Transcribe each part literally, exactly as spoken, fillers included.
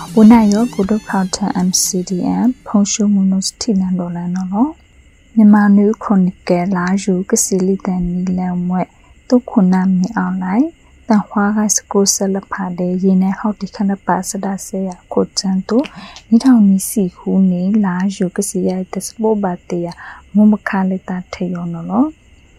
Unayo Gudu Counter M C D M Ponshu Munus Tina Dolano Nimanu Chronicle Laju Casili than Nilamwe Tokunami online the Huaga Scrosella Pade Yene how to can a passada say a cotanto Nitani see who ne Laju Cassia the Slobatea Mumakalita Tayonolo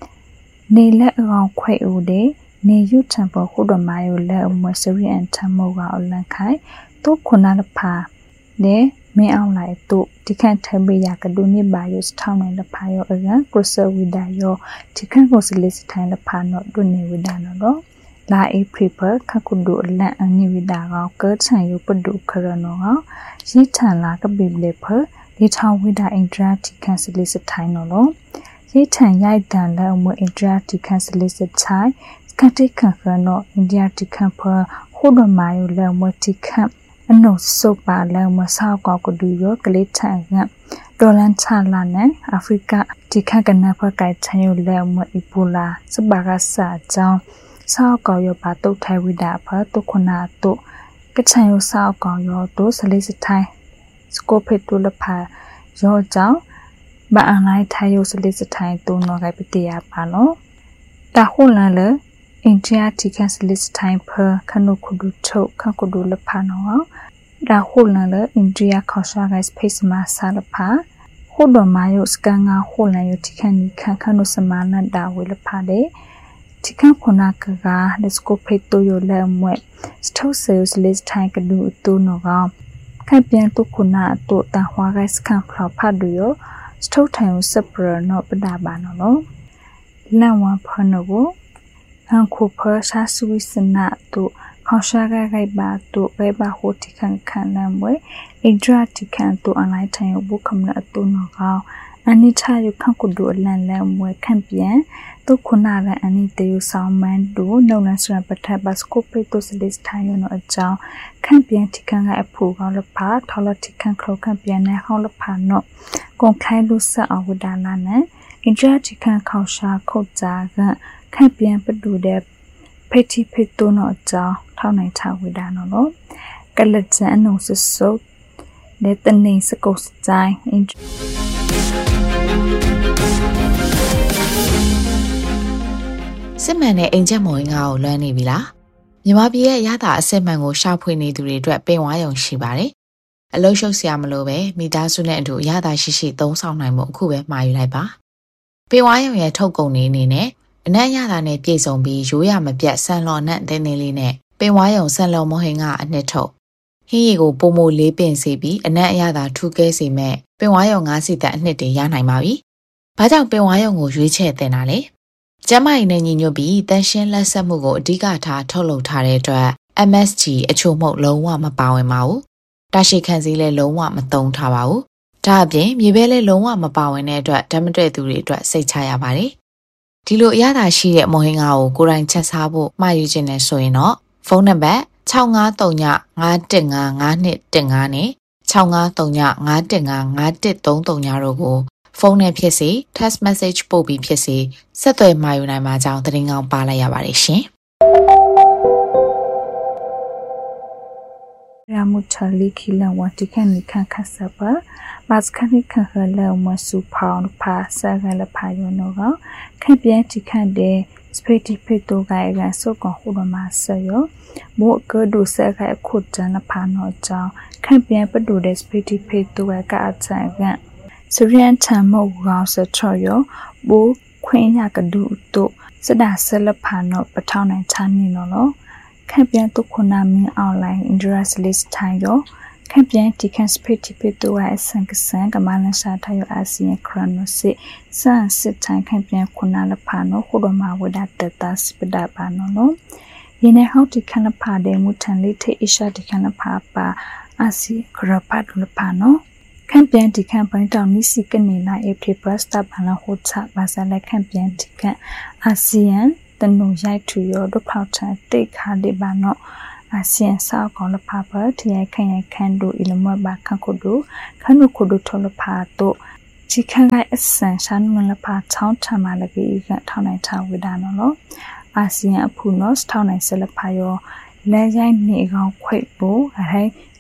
Ne let around quite all day Ne you temple Hudomayo le Mwesari and Tamoga or Lankai Tokunala pa ne me online to Tikan Tabi Yakaduni Bios town and the Pio again Grocer with Dayo Tikan was list time the pa not done with Danado La a paper Kakudu la any with Dago Kurts and you put do Karanoa She tan like a big leper the town with that intra Tikan solicit time Ye tan yai dan la more intra Tikan solicit tie Skati Kankano India Tikan per Hudomayo la more Tikan No so bad like Masao Gokudu, Galita, Dolan Talane, Africa, Tikaganapa Gaitayo Lemo Ipula, Sabagasa, Down, Sao Goyo Bato Taiwidapa, Tokonato, Gatayo Sao Goyo, those solicitai, Scope to the pa, Yo Down, but unlike Tayo solicitai, do no repetia pano. The whole other. India tickets list time per Kanukudu to Kakudu Lapano. Da Holnaler India Koshaga Space Masalapa. Hodo Mayo Skanga Holnayo Tikani Kakanusamana da Willapade. Tikan Konakaga, the scope to your lamb web. Still sales list time do to Nova. Campion to Kuna to Tahuaga Scampla Paduyo. Still time separate not Badabano. Lawa Panovo. Uncle Persa Suisana to Koshaga Reba to Reba Hotikan Kanamwe, a dratican to Anita Bukam to Nogal, Anita you can do a land lamb campion, to Kunara Anita you sound man do, no national Batabascope this time no a jaw, campion tikan a pool on the part, Tolatican cloak campion a hollow pano, Gonkailusa or Widalane, a dratican Kosha Kozaga. Campion but do their petty pito not jaw, town I tell with Danolo. Galata and also so let the names go die in စစ်မှန်တဲ့အင်ဂျက်မော်ငါကိုလွှမ်းနေပြီလားမြန်မာပြည်ရဲ့ရတာအစစ်မှန်ကိုရှာဖွေနေသူတွေအတွက်ပင်ဝါရုံရှိပါတယ်အလုံးရှုပ်စရာမလိုပဲမိသားစုနဲ့အတူရတာရှိရှိသုံးဆောင်နိုင်မှုအခုပဲမှာယူလိုက်ပါပင်ဝါရုံရဲ့ထုတ်ကုန်နေနေနဲ့အနက်ရတာနဲ့ပြည်စုံပြီးရိုးရမပြတ်ဆန်လော်နဲ့တင်းတင်းလေးနဲ့ပင်ဝါရုံဆန်လော်မဟင်ကအနှစ်ထုတ်ဟင်းရီကိုပုံမိုလေးပင်စီပြီးအနက်အရသာထူကဲစီမဲ့ပင်ဝါရုံငါးစီတက်အနှစ်တွေရနိုင်ပါပြီ။ဘာကြောင့်ပင်ဝါရုံကိုရွေးချယ်တင်တာလဲ။ကျမကြီးနဲ့ညီညွတ်ပြီးတန်ရှင်းလက်ဆက်မှုကိုအဓိကထားထုတ်လုပ်ထားတဲ့အတွက် M S G အချို့မှုလုံးဝမပါဝင်ပါဘူး။တာရှိခံစည်းလည်းလုံးဝမသုံးထားပါဘူး။ဒါအပြင်မြေပဲလည်းလုံးဝမပါဝင်တဲ့အတွက်ဓာတ်မတည့်သူတွေအတွက်စိတ်ချရပါတယ်။ဒီလိုအရသာရှိတဲ့မဟင်ငါကိုကိုယ်တိုင်ချက်စားဖို့မှာယူခြင်းနဲ့ဆိုရင်တော့ဖုန်းနံပါတ်၆၅၃ည၅၁၅၅၂၁၅နဲ့၆၅၃ည၅၁၅၅၁၃၃တို့ကိုဖုန်းနဲ့ဖြစ်စေ text message ပို့ပြီးဖြစ်စေဆက်သွယ်မှာယူနိုင်မှာကြောင်းသတင်းကောင်းပါလိုက်ရပါတယ်ရှင်။ Ramutali Kila Watikani Kankasapa, Baskani Kankala Masu Pound Pa Sagala Payonoga, Campianti Kande, Spati Pito Gaiga Soko Hudama Sayo, Mo Godu Saga Kutana Pano Jow, Campian Padu de Spati Pito Gaga. Surian Tamo Gausa Troyo, Bo Queen Yakadu to Sada Salapano, Patana and Taninolo. Campion to Konami online interest list tayo. Campion tikan spiti pito wa sang sang amana sa tayo asian krono si sa sit time campion kunala pano hudoma wada data spida pano no. Yene how tikan pa de mutan lite isha tikan pa pa asi krapad pano. Campion tikan pa down nisi kanila a paper stop ana hota basala campion tikan asian the no yai to your the powder take hadibano asian sao con the papa tia can can do ilmo ba kankodo kanu kodo tolo pato chikan ga asan shan mun la pa chao chama la bi ga thao nai tha widano no asian apunos thao nai sel pa yo le yai ni gaung khwait bo hai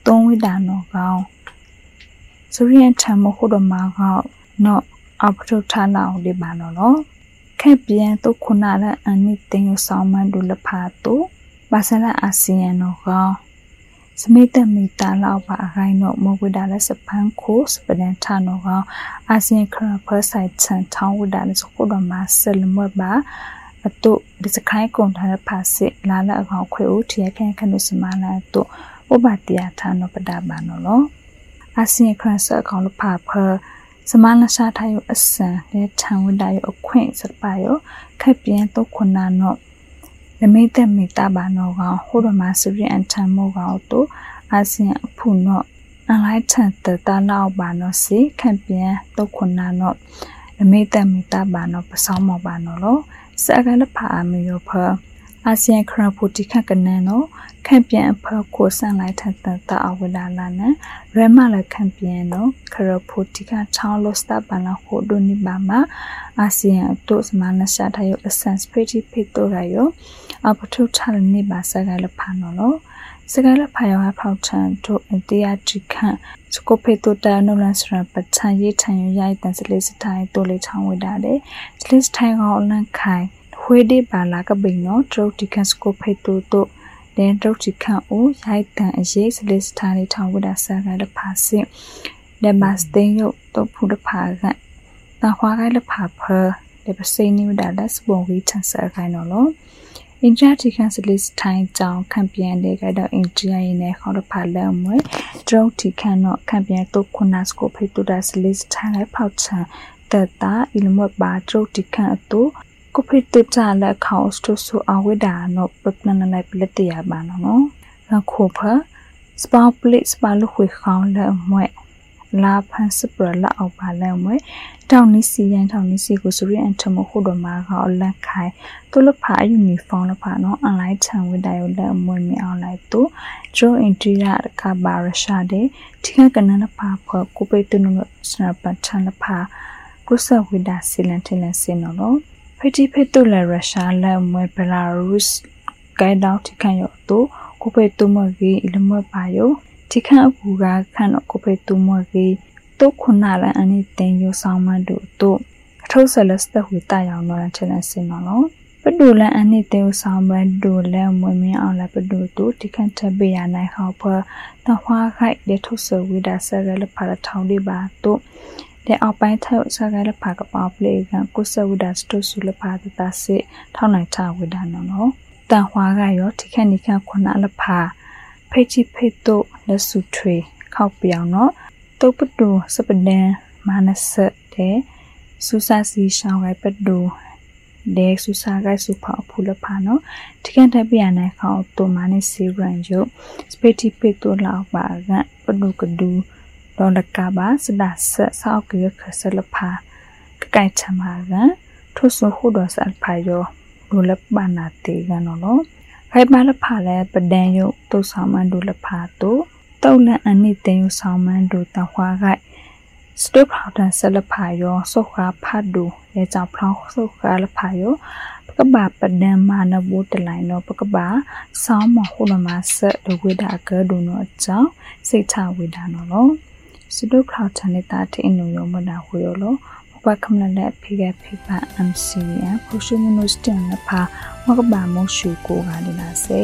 သုံးဝိဒါနောကောင်းစရိယန်ထမခုဒမာကောင်းနောအပထုထာနာဒီဘာနောလောခက်ပြန်တုခုနာရအနိတင်ယဆောင်မန်ဒုလဖာတုဘာဆလာအာဆီယံနောကောစမိတမီတာလောက်ပါအခိုင်နောမဝိဒါလစပန်ခိုစပဒန်ထာနောကောအာဆီယံခရဖဆိုင်ချန်ထောင်းဝိဒါလစခုဒမာဆလမဘာအတုဒီစခိုင်းကွန်ထားဖာစစ်လာလအကောင်ခွေဦးထီယကန်ခနုစမလာတုဥပတယထာနောပဒဘာနောလောအာဆီယံခရဆအကောင်လဖာဖစမလရှာထိုင်ယအစံတဲ့ထံဝဒယအခွင့်စပါယခက်ပြန်တုခုနာနောလမိတမီတာဘာနောကဟိုရမစရိအန်ထမောကောတုအာဆီယံအဖုနောအလိုက်ထန်တတလောက်ဘာနောစီခက်ပြန်တုခုနာနောလမိတမီတာဘာနောပစောမောဘာနောလောစကလဖာအမီယောဖအာဆီယံခရပူတိခကနန်နောခက်ပြန်အဖကိုဆန်လိုက်ထန်တတအဝလာလာနရမလခက်ပြန်နောခရပူတိခချောင်းလောစတာဘာနာဟိုဒိုနီဘာမာအာဆီယံအတုစမနရှာထယောအစန်စပရီတီဖေတိုရယောအပထုထလနိဘာစကလဖာနောလောစကလဖာယောဖောက်ထန်တို့အတယာတိခန့်စကိုဖေတိုတာနိုလန်စရပချန်ရေးထန်ရိုက်တန်စလေးစထိုင်တိုလေးချောင်းဝဒါတဲ့စလေးစထိုင်ကောလန်ခိုင်ဝေဒီဘာလာကပိနောဒရုတ်တိခန့်စကိုဖေတိုတို့ဒန်ဒရုတ်တိခန့်အိုရိုက်တန်အရေးစလေးစထိုင်လေးထောင်ဝဒါစကလဖာစစ်ဒမတ်စတင်ယုတ်တော့ဖူဒဖာကတာခွာကလဖာဖလေပစိနိဝဒါလက်စပုံဝီထန်စခိုင်နော်လောအင်ဂျာတီကန်စလစ်ထိုင်းကြောင်ခံပြန်တဲ့ကတော့အင်ဂျီယာရဲ့ခေါ်ဖာလဲမွေဒရုတ်တီကန်နော်ခံပြန်တော့ခုနစကိုဖေတူဒါစလစ်ထိုင်းလိုက်ဖောက်ချန်တတာအီလမဘာဒရုတ်တီကန်အတူကိုဖေတူတာလက်ခေါစတူဆူအဝဒါနော်ပပနနလိုက်ပလက်တရပါနော်လခိုဖစပေါပလစ်စပါလူခွေခေါင်းလဲမွေလာဖန်စပရလာအောက်ပါလဲမွေတောင်နီစီရန်တောင်နီစီကိုစရိအန်ထမခုဒမာခေါလက်ခိုင်သူလဖာယူနီဖောင်းလဖာနော်အွန်လိုင်းချန်ဝဒယောလက်မွေမီအောင်လိုက်သူဂျိုအင်တီယာကဘာရရှာတဲ့ထိခကနနဖာဖကိုပေတနုစနပချန်လဖာကုဆဝိဒါစီလန်တလန်စင်နော်ဖတီဖေတူလရရှာလက်မွေဘလာရုစ်ဂိုင်ဒေါထိခန်ယောသူကိုပေတူမဂီအလမပါယောထိခန့်အကူကခန့်ကိုပေတူမဂီတုခုနာလအနိတင်ယဆောင်မတို့တို့အထုဆလစတဝိတယောင်နော်ချလစင်နော်ပဒူလအနိတင်ယဆောင်မတို့လဲမွေမင်းအောင်လဲပဒူတို့ထိခန့်ထပေးရနိုင်ခေါဖတဟွားခိုက်တဲ့ထုဆဝိဒါဆရလဖာထောင်းဒီပါတို့တဲ့အောက်ပိုင်းထောက်ဆရလဖာကပေါပလေကကုဆဝိဒါစတုဆုလဖာတတစစ်ထောင်းနိုင်ချဝိဒါနော်တဟွားကရောထိခန့်နိခန့်ခုနာလဖာဖေချီဖေတိုလက်စုထွေခောက်ပြောင်နော်တုပတူစပဒန်မာနစတဲ့ဆူဆာစီရှောင်းရိုက်ပဒူဒေဆူဆာဂိုက်ဆူဖာဖူလဖာနော်ထိကန်တပြရနိုင်ခေါတိုမာနေစီရန်ယုစပတီပေတိုလောက်ပါကပဒူကဒူဒေါ်လကဘာစဒါဆဆောက်ကရခဆလဖာကကိုက်ချမာကထုဆခုဒေါ်ဆအဖာယောဒူလပနာတေကနော်ခိုင်ပါလဖာလဲပဒန်ယုတုဆောင်မန်ဒူလဖာတိုတောက်လန်အနိတင်ယဆောင်မန်ဒူတဟွာခိုက်စတုဖာတန်ဆလဖာယောဆုခါဖတ်ဒူလေကြောင့်ဖောင်းဆုခါလဖာယောပကဘာပဒန်မာနဘူတလိုင်းနောပကဘာဆောင်းမဟုလမဆဒဝိဒါကဒူနောကြောင့်စိတ်ချဝိဒါနောလောစတုဖာတန်နေတာတိနုယောမနာဟူယောလောဘကမလလက်ဖိကဖိပါ အမ် စီ အန်ဖိုရှုမနုစတန်လဖာမကဘာမောရှုကိုကလည်းလာစေ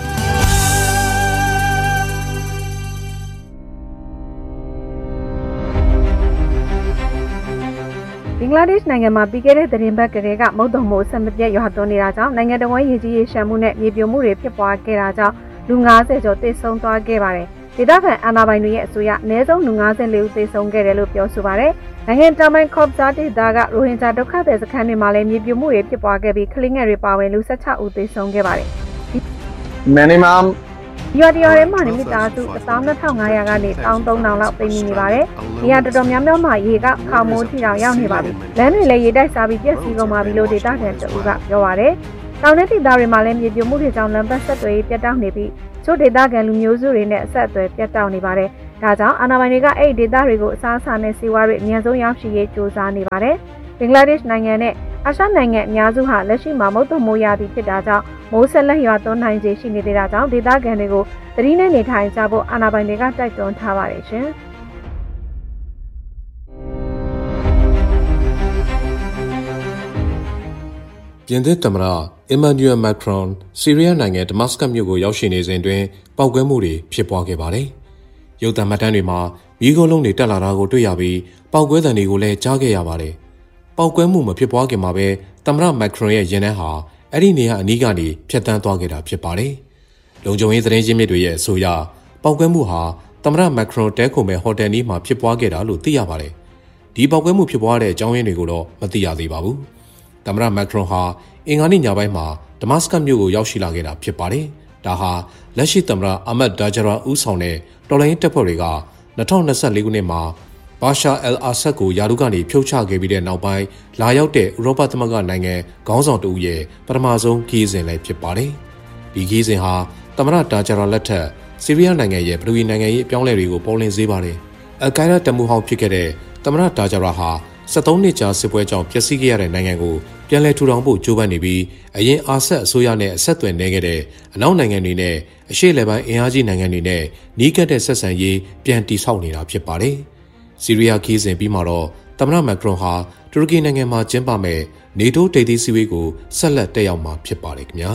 ဘင်္ဂလားဒေ့ရှ်နိုင်ငံမှာပြီးခဲ့တဲ့သတင်းပတ်ကလေးကမုတ်တုံမိုးအဆက်မပြတ်ရွာသွန်းနေတာကြောင့်နိုင်ငံတော်ဝန်ရေကြီးရေရှမ်းမှုနဲ့မြေပြိုမှုတွေဖြစ်ပွားခဲ့တာကြောင့်လူငါးဆယ်ကျော်သေဆုံးသွားခဲ့ပါတယ်။ဒေသခံအာဏာပိုင်တွေရဲ့အဆိုအရအနည်းဆုံးလူငါးဆယ်လေးဦးသေဆုံးခဲ့တယ်လို့ပြောဆိုပါတယ်။နိုင်ငံတောင်ပိုင်းကော့ဘဇာဒေသကရိုဟင်ဂျာဒုက္ခသည်စခန်းတွေမှာလည်းမြေပြိုမှုတွေဖြစ်ပွားခဲ့ပြီးကလေးငယ်တွေပါဝင်လူ၁၆ဦးသေဆုံးခဲ့ပါတယ်။ Minimum ရွာတရွာထဲမှာမိသားစု၁၂၅၀၀ကနေ၁၃၀၀၀လောက်ပိတ်မိနေပါတယ်။နေရာတော်တော်များများမှာရေကခေါမိုးထီတောင်ရောက်နေပါပြီ။လမ်းတွေလည်းရေတိုက်စားပြီးပြည့်စည်ကုန်ပါပြီလို့ဒေသခံတအူးကပြောပါတယ်။တောင်တဲ့ဒေသတွေမှာလည်းမြေပြိုမှုတွေကြောင့်လမ်းပတ်ဆက်သွယ်ရေးပြတ်တောက်နေပြီးချို့ဒေသခံလူမျိုးစုတွေနဲ့အဆက်အသွယ်ပြတ်တောက်နေပါတယ်။ဒါကြောင့်အာဏာပိုင်တွေကအဲ့ဒီဒေသတွေကိုအစားအစာနဲ့စီးပွားရေးအများဆုံးရောက်ရှိရေးစ조사နေပါတယ်။ဘင်္ဂလားဒေ့ရှ်နိုင်ငံနဲ့အာရှနိုင်ငံအများစုဟာလက်ရှိမှာမုတ်တုံမိုးရာသီဖြစ်တာကြောင့်မိုးဆက်လက်ရွာသွန်းနိုင်ခြေရှိနေသေးတာကြောင့်ဒေသခံတွေကိုသတိနဲ့နေထိုင်ကြဖို့အာဏာပိုင်တွေကတိုက်တွန်းထားပါတယ်ရှင်ပြင်သစ်သမ္မတအီမန်နျူယ် မက်ခရွန်ဆီးရီးယားနိုင်ငံဒမတ်စကတ်မြို့ကိုရောက်ရှိနေစဉ်တွင်ပောက်ကွဲမှုတွေဖြစ်ပွားခဲ့ပါတယ်။ရုပ်သံမှတ်တမ်းတွေမှာမီးခိုးလုံးတွေတက်လာတာကိုတွေ့ရပြီးပောက်ကွဲသံတွေကိုလည်းကြားခဲ့ရပါတယ်။ပောက်ကွဲမှုမဖြစ်ပွားခင်မှာပဲသမ္မတမက်ခရွန်ရဲ့ယာဉ်တန်းဟာအဲ့ဒီနေရာအနီးကနေဖြတ်တန်းသွားခဲ့တာဖြစ်ပါတယ်။လုံခြုံရေးသတင်းရင်းမြစ်တွေရဲ့အဆိုအရပောက်ကွဲမှုဟာသမ္မတမက်ခရွန်တဲခုံမဲ့ဟိုတယ်နီးမှာဖြစ်ပွားခဲ့တာလို့သိရပါတယ်။ဒီပောက်ကွဲမှုဖြစ်ပွားတဲ့အကြောင်းရင်းတွေကိုတော့မသိရသေးပါဘူး။သမ္မတမက်ခရွန်ဟာအင်္ဂါနေ့ညပိုင်းမှာဒမတ်စကတ်မြို့ကိုရောက်ရှိလာခဲ့တာဖြစ်ပါတယ်။ဒါဟာလက်ရှိသမ္မတအာမတ်ဒါဂျရာဦးဆောင်တဲ့တော်လှန်ရေးတပ်ဖွဲ့တွေက၂၀၂၄ခုနှစ်မှာဘာရှာအယ်အာဆတ်ကိုယာရုကနေဖြုတ်ချခဲ့ပြီးတဲ့နောက်ပိုင်းလာရောက်တဲ့ဥရောပသမဂ္ဂနိုင်ငံခေါင်းဆောင်တဦးရဲ့ပထမဆုံးခီးစဉ်လည်းဖြစ်ပါတယ်။ဒီခီးစဉ်ဟာသမ္မတဒါဂျရာလက်ထက်ဆီးရီးယားနိုင်ငံရဲ့ပြည်နိုင်ငံရေးအပြောင်းအလဲတွေကိုပေါ်လွင်စေပါတယ်။အယ်ကိုင်ဒါတမှုဟောင်းဖြစ်ခဲ့တဲ့သမ္မတဒါဂျရာဟာစက်သုံးနှစ်ကြာစစ်ပွဲကြောင့်ပျက်စီးခဲ့ရတဲ့နိုင်ငံကိုပြန်လည်ထူထောင်ဖို့ကြိုးပမ်းနေပြီးအရင်အာဆတ်အစိုးရနဲ့အဆက်အသွယ်နေခဲ့တဲ့အနောက်နိုင်ငံတွေနဲ့အရှေ့လက်ပိုင်းအင်အားကြီးနိုင်ငံတွေနဲ့နီးကပ်တဲ့ဆက်ဆံရေးပြန်တည်ဆောက်နေတာဖြစ်ပါတယ်။ဆီးရီးယားခီးစဉ်ပြီးမှာတော့သမ္မတမက်ခရွန်ဟာတူရကီနိုင်ငံမှာကျင်းပမဲ့နေတိုးထိပ်သီးစည်းဝေးကိုဆက်လက်တက်ရောက်မှာဖြစ်ပါတယ်ခင်ဗျာ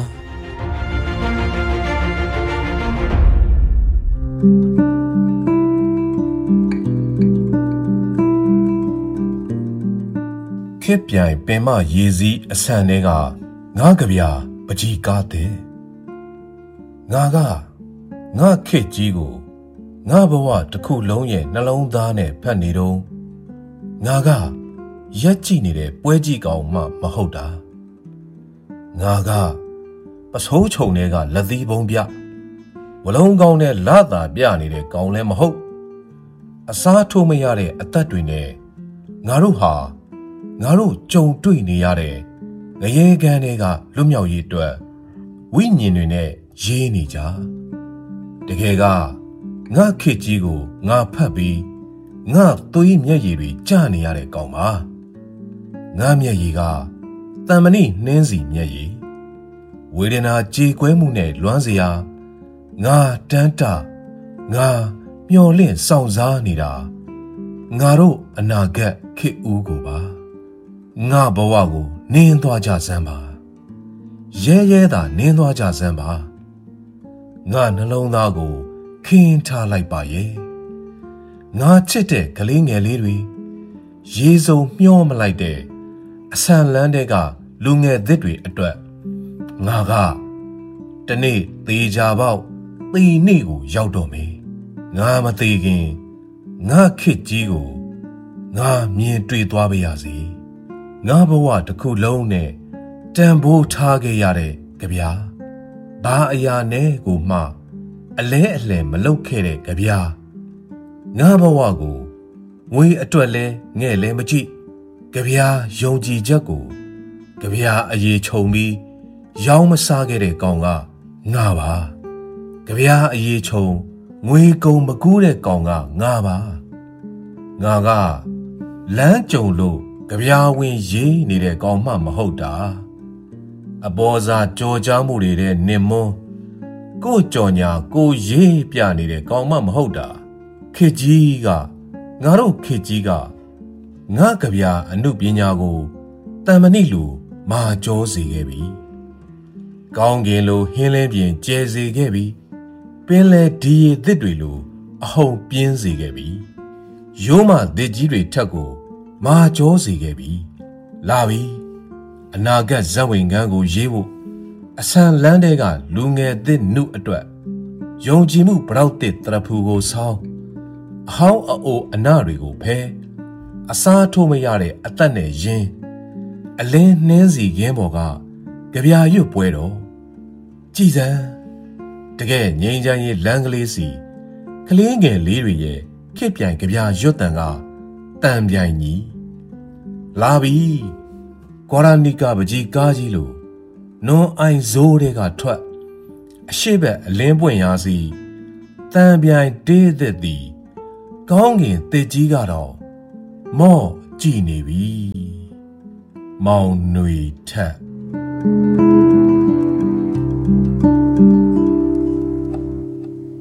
။ခေပြိုင်ပင်မရေစည်းအဆန်တွေကငါးကဗျာပကြီးကားတဲ့ငါကငါခေကြီးကိုငါဘဝတစ်ခုလုံးရဲ့နှလုံးသားနဲ့ဖတ်နေတော့ငါကရက်ကြည့်နေတဲ့ပွဲကြီးကောင်မှမဟုတ်တာငါကပစိုးချုံတွေကလက်သီးပုံပြဝလုံးကောင်းနဲ့လာတာပြနေတဲ့ကောင်လည်းမဟုတ်အစားထိုးမရတဲ့အသက်တွေနဲ့ငါတို့ဟာငါတို့ကြုံတွေ့နေရတဲ့ငရေကန်တွေကလွတ်မြောက်ရေးအတွက်ဝိညာဉ်တွေနဲ့ရေးနေကြတကယ်ကငါခေတ်ကြီးကိုငါဖတ်ပြီးငါသွေးမျက်ရည်တွေကျနေရတဲ့ကောင်ပါငါမျက်ရည်ကတန်မဏိနှင်းစီမျက်ရည်ဝေဒနာကြေကွဲမှုနဲ့လွမ်းစရာငါတန်းတငါမျော်လင့်စောင့်စားနေတာငါတို့အနာဂတ်ခေတ်ဦးကိုပါငါဘဝကိုနင်းသွားကြစမ်းပါရဲရဲသာနင်းသွားကြစမ်းပါငါနှလုံးသားကိုခင်းထားလိုက်ပါရဲ့ငါချစ်တဲ့ကလေးငယ်လေးတွေရေစုံမျောမလိုက်တဲ့အဆန်လန်းတဲ့ကလူငယ်သစ်တွေအတွက်ငါကတနေ့သေချာပေါက်သေနေ့ကိုရောက်တော့မယ်ငါမသေးခင်ငါခေတ်ကြီးကိုငါမြင်တွေ့သွားပါရစေငါဘဝတစ်ခုလုံးနဲ့တန်ဖိုးထားခဲ့ရတဲ့ကြဗျာဘာအရာနဲ့ကိုမှအလဲအလှယ်မလုပ်ခဲ့တဲ့ကြဗျာငါဘဝကိုငွေအတွက်လဲငဲ့လဲမကြည့်ကြဗျာယုံကြည်ချက်ကိုကြဗျာအရေးခြုံပြီးရောင်းမစားခဲ့တဲ့ကောင်ကငါပါကြဗျာအရေးခြုံငွေကုန်မကူးတဲ့ကောင်ကငါပါငါကလမ်းကြုံလို့ကြဗျာဝင်ရေးနေတဲ့ကောင်မှမဟုတ်တာအပေါ်စားကြော်ကြားမှုတွေတဲ့နင်မွန်းကိုကြော်ညာကိုရေးပြနေတဲ့ကောင်မှမဟုတ်တာခေကြီးကငါတို့ခေကြီးကငါကြဗျာအနုပညာကိုတန်မဏိလိုမာကြောစေခဲ့ပြီကောင်းကင်လိုဟင်းလဲပြင်ကျဲစေခဲ့ပြီပင်လေဒီရသစ်တွေလိုအဟုန်ပြင်းစေခဲ့ပြီရိုးမသစ်ကြီးတွေထက်ကိုမာကြောစေခဲ့ပြီလာပြီအနာဂတ်ဇက်ဝင်ကန်းကိုရေးဖို့အဆန်လန်းတဲ့ကလူငယ်သစ်နုအတွက်ယုံကြည်မှုပရောက်တဲ့တရဖူကိုဆောင်းအဟောင်းအိုအနတွေကိုဖဲအစားထိုးမရတဲ့အသက်နဲ့ရင်းအလင်းနှင်းစီခင်းပေါ်ကကြပြာရွတ်ပွဲတော်ကြည်စံတကယ်ငိမ့်ချမ်းရေးလမ်းကလေးစီကလေးငယ်လေးတွေရဲ့ခစ်ပြိုင်ကြပြာရွတ်တန်ကတန်ပြိုင်ကြီးလာပြီကွာရာနီကာပကြီးကားကြီးလိုနွန်အိုင်ဇိုးတွေကထွက်အရှိဘက်အလင်းပွင့်ရာစီတန်ပြိုင်တေးသက်သည်ကောင်းကင်တစ်ကြီးကတော့မော့ကြည့်နေပြီမောင်ຫນွေထက်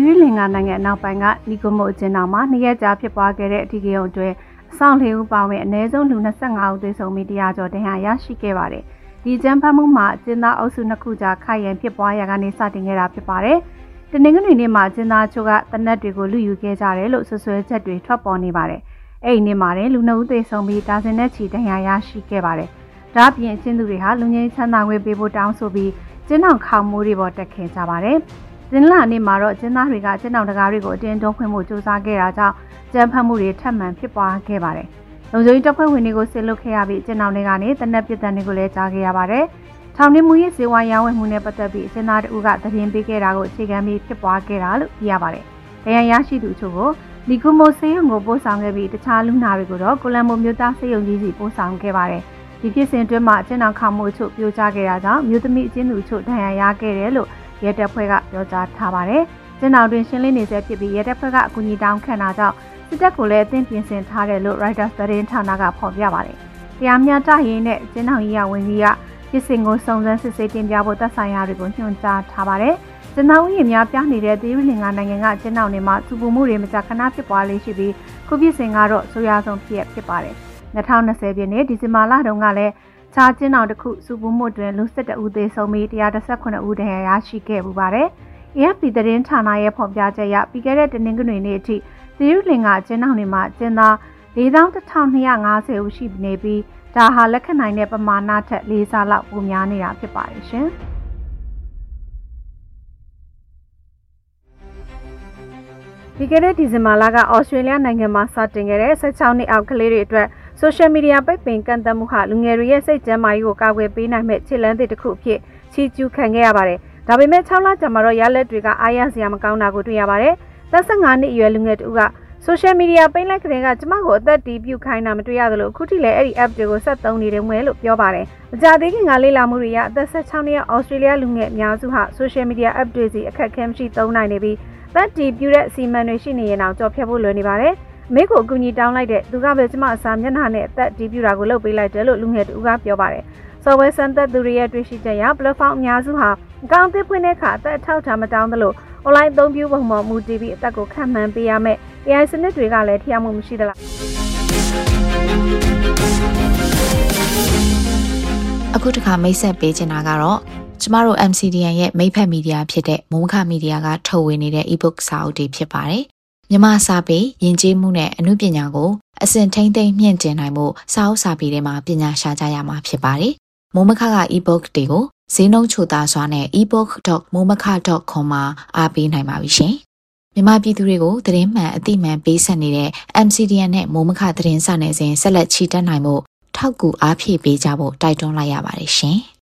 ရီလင်္ကာနိုင်ငံနောက်ပိုင်းကနီကိုမိုအကျဉ်းထောင်မှာနှစ်ရက်ကြာဖြစ်ပွားခဲ့တဲ့အထူးကိန်းအတွင်းအဆောင်လေးဦးပါဝင်အနည်းဆုံးလူ၂၅ဦးသေဆုံးပြီးတရားကျော်တရားရရှိခဲ့ပါတယ်။ဒီကျန်းဖတ်မှုမှာကျင်းသားအုပ်စုနှစ်ခုကြားခိုင်ရန်ဖြစ်ပွားရာကနေစတင်ခဲ့တာဖြစ်ပါတယ်။တနင်္ဂနွေနေ့မှာကျင်းသားချို့ကတနက်တွေကိုလူယူခဲ့ကြတယ်လို့ဆွဆွဲချက်တွေထွက်ပေါ်နေပါတယ်။အဲ့ဒီနေ့မှာလည်းလူနှစ်ဦးသေဆုံးပြီးဒါဇင်နဲ့ချီတရားရရှိခဲ့ပါတယ်။ဒါ့အပြင်ကျင်းသူတွေဟာလူငယ်ချမ်းသာခွင့်ပေးဖို့တောင်းဆိုပြီးကျင်းအောင်ခေါမိုးတွေပေါ်တက်ခဲ့ကြပါတယ်။ကျင်းလာနေ့မှာတော့ကျင်းသားတွေကကျင်းအောင်တကားတွေကိုအတင်းတွန်းဖွင့်ဖို့ကြိုးစားခဲ့တာကြောင့်ကျန်းဖတ်မှုတွေထပ်မံဖြစ်ပွားခဲ့ပါတယ်။လုံခြုံရေးတပ်ဖွဲ့ဝင်တွေကိုဆစ်လွတ်ခဲ့ရပြီးကျင်းအောင်တွေကနေတနက်ပြစ်ဒဏ်တွေကိုလည်းကြားခဲ့ရပါတယ်။ထောင်နှင်းမှုရေးစေဝါရောင်းဝယ်မှုနဲ့ပတ်သက်ပြီးကျင်းသားတဦးကသတင်းပေးခဲ့တာကိုအခြေခံပြီးဖြစ်ပွားခဲ့တာလို့သိရပါတယ်။တရားရရှိသူအချို့ကိုလီကူမိုဆေးရုံကိုပို့ဆောင်ခဲ့ပြီးတခြားလူနာတွေကိုတော့ကိုလံဘိုမြို့သားဆေးရုံကြီးစီပို့ဆောင်ခဲ့ပါတယ်။ဒီဖြစ်စဉ်အတွင်းမှာကျင်းအောင်ခေါမှုအချို့ပြိုကျခဲ့တာကြောင့်မြို့သမီးအချင်းသူအချို့ဒဏ်ရာရခဲ့တယ်လို့ရဲတပ်ဖွဲ့ကပြောကြားထားပါတယ်။ကျင်းအောင်တွင်ရှင်းလင်းနေဆဲဖြစ်ပြီးရဲတပ်ဖွဲ့ကအကူအညီတောင်းခံတာကြောင့်စစ်တပ်ကိုလည်းအသင်းပြင်ဆင်ထားတယ်လို့ Reuters သတင်းဌာနကဖော်ပြပါတယ်။တရားမျှတရေးနဲ့ကျင်းအောင်ရေးရဝန်ကြီးကဖြစ်စဉ်ကိုစုံစမ်းစစ်ဆေးတင်ပြဖို့သက်ဆိုင်ရာတွေကိုညွှန်ကြားထားပါတယ်။ကျင်းအောင်ရေးများပြနေတဲ့သီရိလင်္ကာနိုင်ငံကကျင်းအောင်တွေမှာစူပူမှုတွေမကြာခဏဖြစ်ပွားလေးရှိပြီးခုဖြစ်စဉ်ကတော့ဆိုးရွားဆုံးဖြစ်ဖြစ်ပါတယ်။၂၀၂၀ပြည့်နှစ်ဒီဇင်ဘာလတုန်းကလည်းခြားကျင်းအောင်တစ်ခုစူပူမှုတွင်လူ၁၁ဦးသေဆုံးပြီး၁၁၇ဦးဒဏ်ရာရရှိခဲ့ပူပါတယ်။ A F P သတင်းဌာနရဲ့ဖော်ပြချက်အရပြီးခဲ့တဲ့တနင်္ဂနွေနေ့အထိသီရိလင်္ကာကျင်းအောင်တွေမှာကျင်းသား၄သောင်းတစ်ထောင်၂ရာ၅ဆယ်ဦးရှိနေပြီးဒါဟာလက်ခံနိုင်တဲ့ပမာဏထက်၄ဆလောက်ပိုများနေတာဖြစ်ပါတယ်ရှင်။ဒီကနေ့ဒီဇင်ဘာလကဩစတြေးလျနိုင်ငံမှာစတင်ခဲ့တဲ့၁၆နှစ်အောက်ကလေးတွေအတွက်ဆိုရှယ်မီဒီယာပိတ်ပင်ကန့်သတ်မှုဟာလူငယ်တွေရဲ့စိတ်ကျန်းမာရေးကိုကာကွယ်ပေးနိုင်မဲ့ခြေလှမ်းသစ်တစ်ခုအဖြစ်ချီးကျူးခံခဲ့ရပါတယ်။ဒါပေမဲ့၆လကြာမှာတော့ရလက်တွေကအားရစရာမကောင်းတာကိုတွေ့ရပါတယ်။သက်၁၅နှစ်အရွယ်လူငယ်တူကဆိုရှယ်မီဒီယာပိတ်လိုက်ကလေးကကျမကိုအသက်တီးပြုတ်ခိုင်းတာမတွေ့ရသလိုအခုထိလည်းအဲ့ဒီ app တွေကိုဆက်သုံးနေတယ်မယ်လို့ပြောပါတယ်။မကြသေးခင်ကလေ့လာမှုတွေရအသက်၁၆နှစ်အော်စတြေးလျလူငယ်အများစုဟာဆိုရှယ်မီဒီယာ app တွေစီအခက်အခဲမရှိသုံးနိုင်နေပြီးသက်တီးပြုတ်တဲ့အစီအမံတွေရှိနေရင်တော့ကြော်ဖြတ်ဖို့လွယ်နေပါတယ်။အမေကိုအကူအညီတောင်းလိုက်တဲ့သူကပဲကျမအစာမျက်နှာနဲ့အသက်တီးပြုတ်တာကိုလုပ်ပေးလိုက်တယ်လို့လူငယ်တူကပြောပါတယ်။ software စမ်းသပ်သူတွေရဲ့တွေ့ရှိချက်အရ platform အများစုဟာအကောင့်အသစ်ဖွင့်တဲ့အခါအသက်အထောက်အထားမတောင်းသလို online အသုံးပြုပုံပေါ်မူတည်ပြီးအသက်ကိုခံမှန်းပေးရမယ်။ A I စနစ်တွေကလည်းထိရောက်မှုမရှိသလား။အခုတစ်ခါမိတ်ဆက်ပေးချင်တာကတော့ကျမတို့ M C D N ရဲ့မိတ်ဖက်မီဒီယာဖြစ်တဲ့မိုးခမီဒီယာကထုတ်ဝေနေတဲ့ e-book စာအုပ်တွေဖြစ်ပါတယ်။မြန်မာစာပေယဉ်ကျေးမှုနဲ့အမှုပညာကိုအစဉ်ထိမ့်သိမ့်မြင့်တင်နိုင်မှုစာအုပ်စာပေတွေမှာပညာရှာကြရမှာဖြစ်ပါတယ်။မိုးမခက e-book တွေကိုဈေးနှုန်းချိုသားစွာနဲ့ e book dot momaka dot com မှာအားပေးနိုင်ပါပြီရှင်။မြန်မာပြည်သူတွေကိုသတင်းမှန်အသိမှန်ပေးဆက်နေတဲ့ M C D N နဲ့မိုးမခသတင်းစာနယ်စဉ်ဆက်လက်ချီတက်နိုင်မှုထောက်ကူအားဖြည့်ပေးကြဖို့တိုက်တွန်းလိုက်ရပါတယ်ရှင်။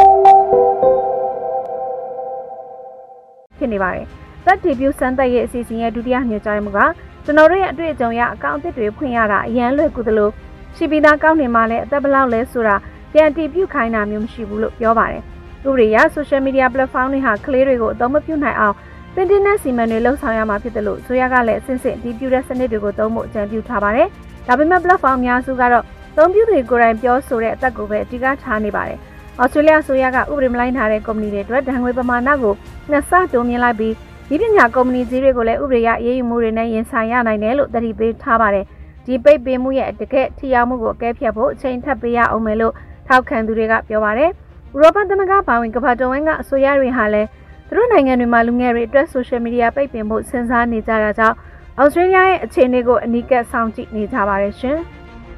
ဖြစ်နေပါတယ်။သက်တီပြုစမ်းသပ်ရဲ့အစီအစဉ်ရဲ့ဒုတိယညွှန်ကြားမှုကကျွန်တော်တို့ရဲ့အတွေ့အကြုံရအကောင့်အသစ်တွေဖွင့်ရတာအရန်လွယ်ကူသလိုရှိပြီးသားကောင့်နေမှလည်းအသက်ဘလောက်လဲဆိုတာပြန်တီပြုခိုင်းတာမျိုးမရှိဘူးလို့ပြောပါတယ်။ဥပဒေအရ social media platform တွေဟာကလေးတွေကိုအသုံးမပြုနိုင်အောင်သင်တင်တဲ့စီမံတွေလှုပ်ဆောင်ရမှာဖြစ်တယ်လို့ဆိုရကလည်းအစစ်စစ်တီပြုတဲ့စနစ်တွေကိုသုံးဖို့အကြံပြုထားပါတယ်။ဒါပေမဲ့ platform အများစုကတော့သုံးပြုတွေကိုယ်တိုင်ပြောဆိုတဲ့အသက်ကိုပဲအဓိကထားနေပါတယ်။ Australia ဆိုရကဥပဒေမလိုက်ထားတဲ့ကုမ္ပဏီတွေအတွက်ဒဏ်ငွေပမာဏကိုနှစ်ဆတိုးမြင့်လိုက်ပြီးဒီပညာကုမ္ပဏီကြီးတွေကိုလည်းဥပဒေရအရေးယူမှုတွေနဲ့ရင်ဆိုင်ရနိုင်တယ်လို့သတိပေးထားပါတယ်။ဒီပိတ်ပင်မှုရဲ့တကယ်ထိရောက်မှုကိုအကဲဖြတ်ဖို့အချိန်ထပ်ပေးရအောင်မယ်လို့ထောက်ခံသူတွေကပြောပါတယ်။ဥရောပသမဂ္ဂပါဝင်ကမ္ဘာတော်ဝန်ကအဆိုအရတွေဟာလည်းသူတို့နိုင်ငံတွေမှာလူငယ်တွေအတွက် social media ပိတ်ပင်ဖို့စဉ်းစားနေကြတာကြောင့် Australia ရဲ့အခြေအနေကိုအနီးကပ်စောင့်ကြည့်နေကြပါတယ်ရှင်။